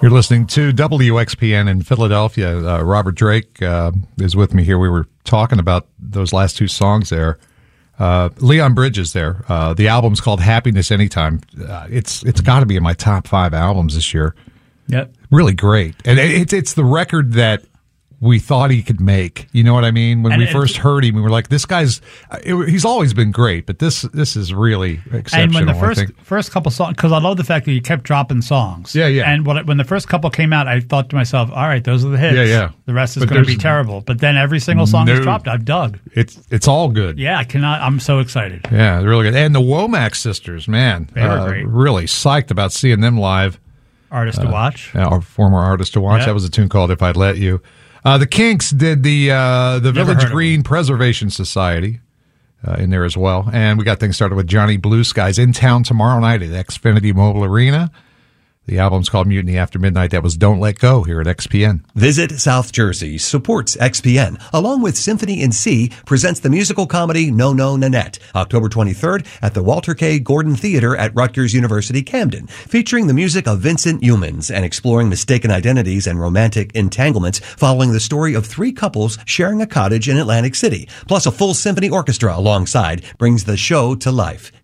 You're listening to WXPN in Philadelphia. Robert Drake is with me here. We were talking about those last two songs there. Leon Bridges there. The album's called Happiness Anytime. It's got to be in my top 5 albums this year. Yep. Really great. And it's the record that we thought he could make. You know what I mean? When we first heard him, we were like, this guy's, he's always been great, but this is really exceptional. And when the first couple songs, because I love the fact that you kept dropping songs. Yeah, yeah. And when the first couple came out, I thought to myself, all right, those are the hits. Yeah, yeah. The rest is going to be terrible. But then every single song that's dropped, I've dug. It's all good. Yeah, I'm so excited. Yeah, really good. And the Womack sisters, man. They were great. Really psyched about seeing them live. Artist to watch. Our former Artist to Watch. Yep. That was a tune called If I'd Let You. The Kinks did the Village Green Preservation Society in there as well. And we got things started with Johnny Blue Skies in town tomorrow night at Xfinity Mobile Arena. The album's called Mutiny After Midnight. That was Don't Let Go here at XPN. Visit South Jersey supports XPN, along with Symphony in C, presents the musical comedy No No Nanette, October 23rd at the Walter K. Gordon Theater at Rutgers University, Camden, featuring the music of Vincent Youmans and exploring mistaken identities and romantic entanglements following the story of 3 couples sharing a cottage in Atlantic City, plus a full symphony orchestra alongside brings the show to life.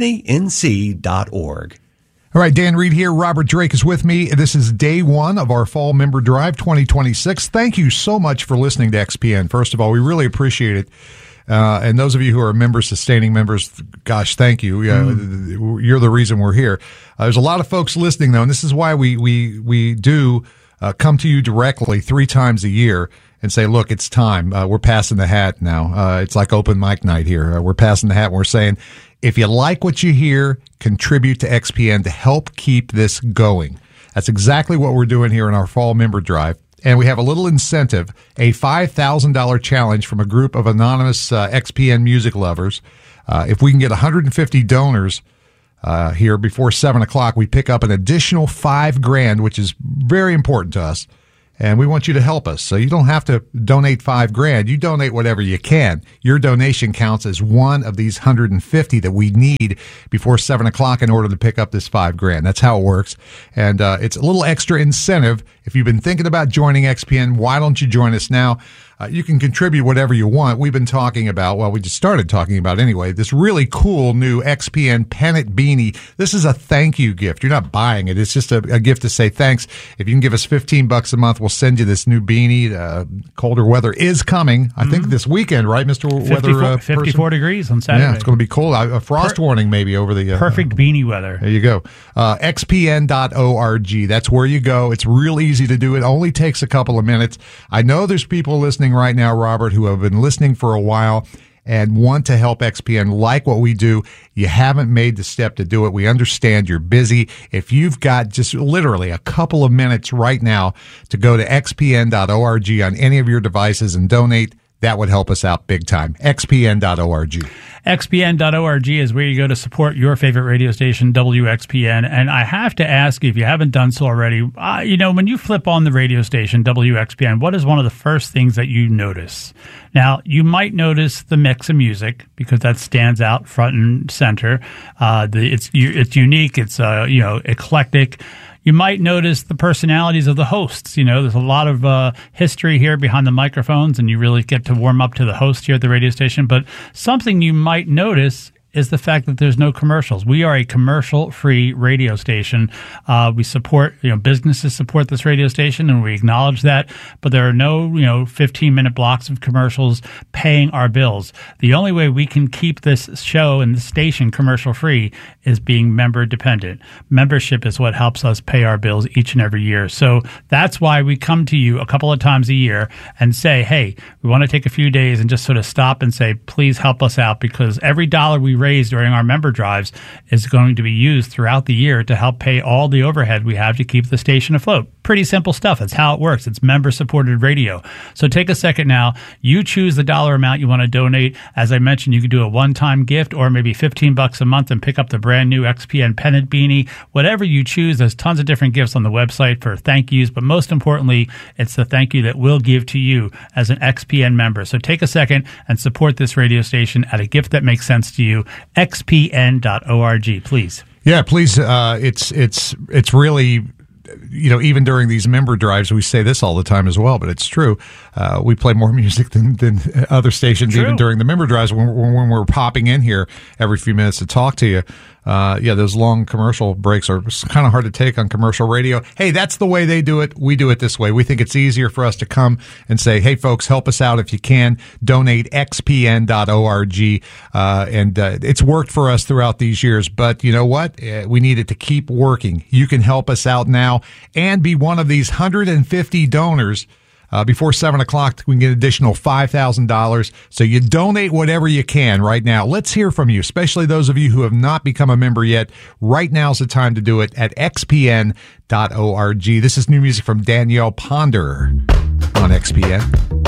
SymphonyInC.org. All right, Dan Reed here. Robert Drake is with me. This is day 1 of our Fall Member Drive 2026. Thank you so much for listening to XPN. First of all, we really appreciate it. And those of you who are members, sustaining members, gosh, thank you. You're the reason we're here. There's a lot of folks listening, though, and this is why we do come to you directly 3 times a year and say, look, it's time. We're passing the hat now. It's like open mic night here. We're passing the hat, and we're saying, if you like what you hear, contribute to XPN to help keep this going. That's exactly what we're doing here in our Fall Member Drive. And we have a little incentive, a $5,000 challenge from a group of anonymous XPN music lovers. If we can get 150 donors here before 7 o'clock, we pick up an additional $5,000, which is very important to us. And we want you to help us. So you don't have to donate $5,000. You donate whatever you can. Your donation counts as one of these 150 that we need before 7 o'clock in order to pick up this $5,000. That's how it works. And it's a little extra incentive. If you've been thinking about joining XPN, why don't you join us now? You can contribute whatever you want. We've been talking about, well, we just started talking about anyway, this really cool new XPN pennant beanie. This is a thank you gift. You're not buying it. It's just a gift to say thanks. If you can give us $15 a month, we'll send you this new beanie. Colder weather is coming. I think this weekend, right, Mr. Weather? 54 degrees on Saturday. Yeah, it's going to be cold. A frost warning maybe over the... perfect beanie weather. There you go. XPN.org. That's where you go. It's real easy to do. It only takes a couple of minutes. I know there's people listening right now, Robert, who have been listening for a while and want to help XPN, like what we do. You haven't made the step to do it. We understand you're busy. If you've got just literally a couple of minutes right now to go to xpn.org on any of your devices and donate, that would help us out big time. xpn.org. XPN.org is where you go to support your favorite radio station, WXPN. And I have to ask you, if you haven't done so already, when you flip on the radio station, WXPN, what is one of the first things that you notice? Now, you might notice the mix of music because that stands out front and center. It's unique. It's eclectic. You might notice the personalities of the hosts. There's a lot of history here behind the microphones, and you really get to warm up to the host here at the radio station. But something you might notice is the fact that there's no commercials. We are a commercial-free radio station. We support, businesses support this radio station, and we acknowledge that. But there are no, 15-minute blocks of commercials paying our bills. The only way we can keep this show and this station commercial-free is being member-dependent. Membership is what helps us pay our bills each and every year. So that's why we come to you a couple of times a year and say, hey, we want to take a few days and just sort of stop and say, please help us out, because every dollar we raised during our member drives is going to be used throughout the year to help pay all the overhead we have to keep the station afloat. Pretty simple stuff. That's how it works. It's member-supported radio. So take a second now. You choose the dollar amount you want to donate. As I mentioned, you could do a one-time gift or maybe $15 a month and pick up the brand new XPN pennant beanie. Whatever you choose, there's tons of different gifts on the website for thank yous, but most importantly, it's the thank you that we'll give to you as an XPN member. So take a second and support this radio station at a gift that makes sense to you. xpn.org, please. Yeah, please. It's really even during these member drives, we say this all the time as well, but it's true. We play more music than other stations, even during the member drives when we're popping in here every few minutes to talk to you. Those long commercial breaks are kind of hard to take on commercial radio. Hey, that's the way they do it. We do it this way. We think it's easier for us to come and say, hey, folks, help us out if you can. Donate xpn.org. And it's worked for us throughout these years. But you know what? We need it to keep working. You can help us out now and be one of these 150 donors. Before 7 o'clock, we can get an additional $5,000. So you donate whatever you can right now. Let's hear from you, especially those of you who have not become a member yet. Right now's the time to do it at xpn.org. This is new music from Danielle Ponder on XPN.